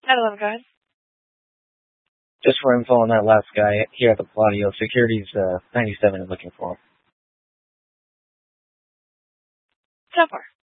911, go ahead. Just for info on that last guy here at the Palladio, security's 97 and looking for him. So far.